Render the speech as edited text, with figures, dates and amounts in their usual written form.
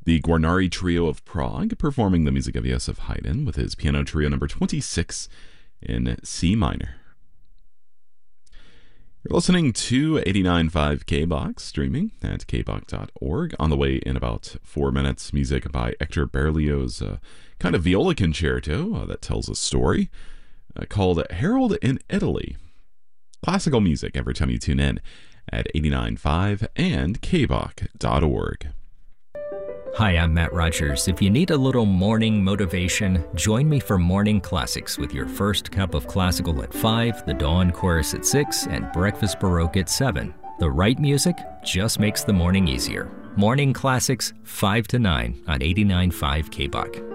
The Guarneri Trio of Prague performing the music of Joseph Haydn with his piano trio number 26 in C minor. You're listening to 89.5 KBOX, streaming at kbok.org. On the way in about 4 minutes, music by Hector Berlioz' kind of viola concerto that tells a story called Harold in Italy. Classical music every time you tune in at 89.5 and kbok.org. Hi, I'm Matt Rogers. If you need a little morning motivation, join me for Morning Classics with your first cup of classical at 5, the Dawn Chorus at 6, and Breakfast Baroque at 7. The right music just makes the morning easier. Morning Classics, 5 to 9 on 89.5 KBOK.